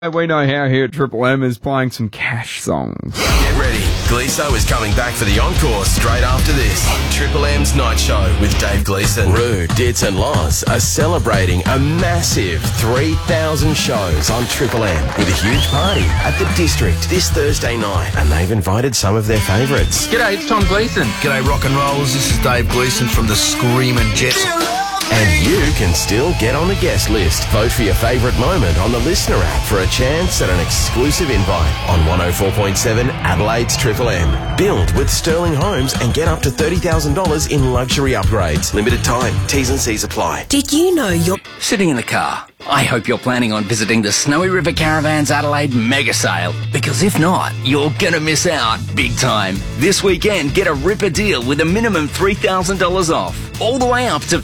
We know how here at Triple M is playing some cash songs. Get ready. Gleeso is coming back for the encore straight after this. Triple M's Night Show with Dave Gleeson. Roo, Ditz and Loz are celebrating a massive 3,000 shows on Triple M with a huge party at the District this Thursday night. And they've invited some of their favourites. G'day, it's Tom Gleeson. G'day, rock and rolls. This is Dave Gleeson from the Screamin' Jets. And you can still get on the guest list. Vote for your favourite moment on the Listener app for a chance at an exclusive invite on 104.7 Adelaide's Triple M. Build with Sterling Homes and get up to $30,000 in luxury upgrades. Limited time. T's and C's apply. Did you know you're Sitting in the car, I hope you're planning on visiting the Snowy River Caravans Adelaide mega sale, because if not, you're gonna miss out big time. This weekend, get a ripper deal with a minimum $3,000 off, all the way up to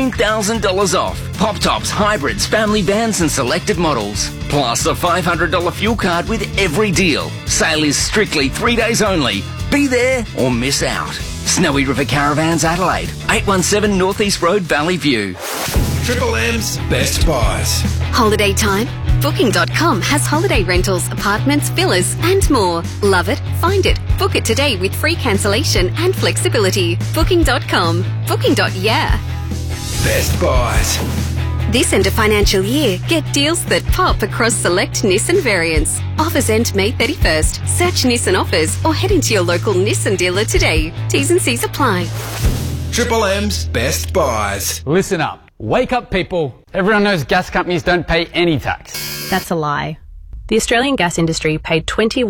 $15,000 off. Pop tops, hybrids, family vans and selected models, plus a $500 fuel card with every deal. Sale is strictly 3 days only. Be there or miss out. Snowy River Caravans Adelaide, 817 North East Road, Valley View. Triple M's Best Buys. Holiday time? Booking.com has holiday rentals, apartments, villas and more. Love it? Find it. Book it today with free cancellation and flexibility. Booking.com. Booking.yeah. Best Buys. This end of financial year, get deals that pop across select Nissan variants. Offers end May 31st. Search Nissan offers or head into your local Nissan dealer today. T's and C's apply. Triple M's Best Buys. Listen up. Wake up, people. Everyone knows gas companies don't pay any tax. That's a lie. The Australian gas industry paid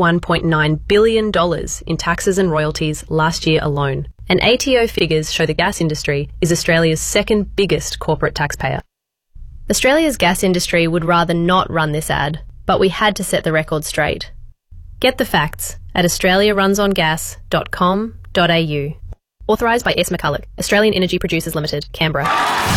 $21.9 billion in taxes and royalties last year alone. And ATO figures show the gas industry is Australia's second biggest corporate taxpayer. Australia's gas industry would rather not run this ad, but we had to set the record straight. Get the facts at australiarunsongas.com.au. Authorised by S. McCulloch, Australian Energy Producers Limited, Canberra.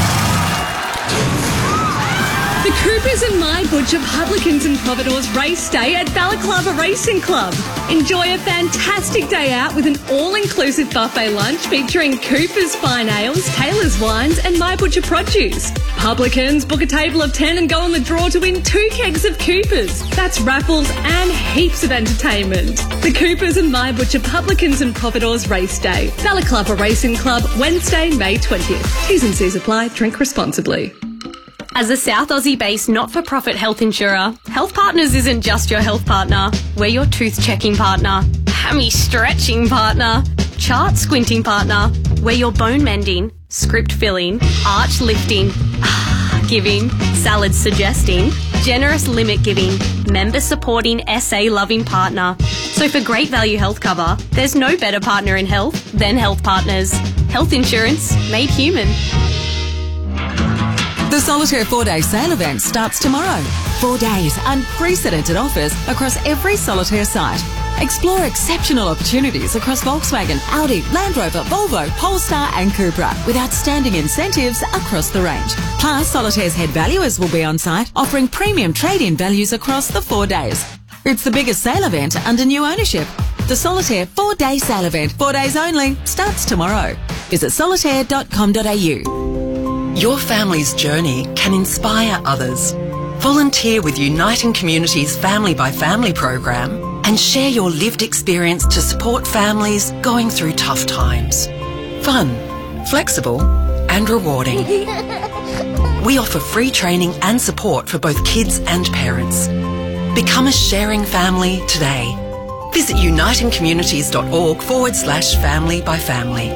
The Coopers and My Butcher Publicans and Providores Race Day at Balaclava Racing Club. Enjoy a fantastic day out with an all-inclusive buffet lunch featuring Coopers Fine Ales, Taylor's Wines and My Butcher Produce. Publicans, book a table of 10 and go on the draw to win 2 kegs of Coopers. That's raffles and heaps of entertainment. The Coopers and My Butcher Publicans and Providores Race Day. Balaclava Racing Club, Wednesday, May 20th. T's and C's apply. Drink responsibly. As a South Aussie-based not-for-profit health insurer, Health Partners isn't just your health partner. We're your tooth-checking partner, hammy-stretching partner, chart-squinting partner. We're your bone-mending, script-filling, arch-lifting, giving, salad-suggesting, generous limit-giving, member-supporting, SA-loving partner. So for great value health cover, there's no better partner in health than Health Partners. Health insurance made human. The Solitaire 4-day sale event starts tomorrow. 4 days, unprecedented offers across every Solitaire site. Explore exceptional opportunities across Volkswagen, Audi, Land Rover, Volvo, Polestar and Cupra with outstanding incentives across the range. Plus, Solitaire's head valuers will be on site offering premium trade-in values across the 4 days. It's the biggest sale event under new ownership. The Solitaire 4-day sale event, 4 days only, starts tomorrow. Visit solitaire.com.au. Your family's journey can inspire others. Volunteer with Uniting Communities Family by Family program and share your lived experience to support families going through tough times. Fun, flexible and rewarding. We offer free training and support for both kids and parents. Become a sharing family today. Visit unitingcommunities.org/family by family.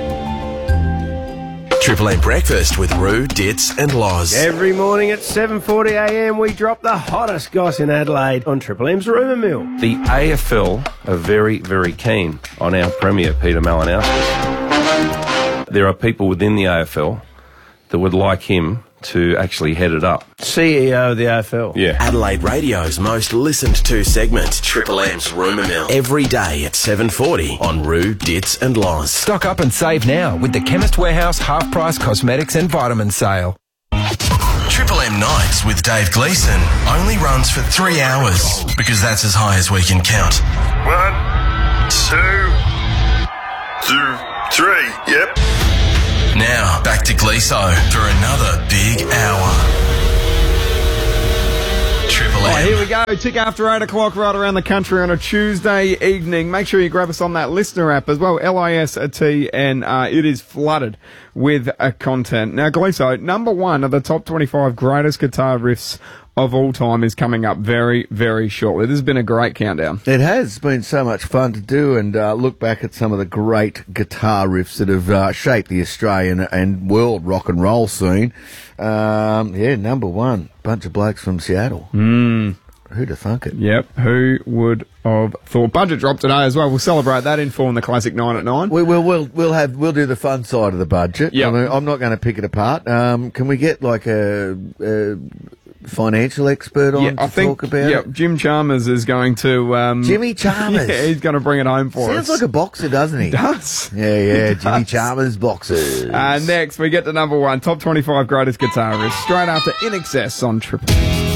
Triple M Breakfast with Roo, Ditz and Loz. Every morning at 7:40am we drop the hottest goss in Adelaide on Triple M's Rumour Mill. The AFL are very, very keen on our Premier, Peter Malinowski. There are people within the AFL that would like him to actually head it up. CEO of the AFL. Yeah. Adelaide Radio's most listened to segment, Triple M's Rumour Mill. Every day at 7:40 on Roo, Ditz and Loz. Stock up and save now with the Chemist Warehouse half-price cosmetics and vitamin sale. Triple M Nights with Dave Gleeson only runs for 3 hours because that's as high as we can count. 1, 2, 3, yep. Now, back to Gleeso for another big hour. Triple M. Here we go. Tick after 8 o'clock right around the country on a Tuesday evening. Make sure you grab us on that listener app as well, LIST, and it is flooded with content. Now, Gleeso, number one of the top 25 greatest guitar riffs of all time is coming up very, very shortly. This has been a great countdown. It has been so much fun to do and look back at some of the great guitar riffs that have shaped the Australian and world rock and roll scene. Number one, bunch of blokes from Seattle. Who'd have thunk it? Yep, who would have thought? Budget drop today as well. We'll celebrate that in full in the Classic 9 at 9. We'll do the fun side of the budget. Yep. I mean, I'm not going to pick it apart. Can we get like a financial expert on talk about it? Jim Chalmers is going to... Jimmy Chalmers? Yeah, he's going to bring it home for us. Sounds like a boxer, doesn't he? Does. Yeah, Jimmy Chalmers boxers. Next, we get to number one, top 25 greatest guitar riffs, straight after In Excess on Triple M.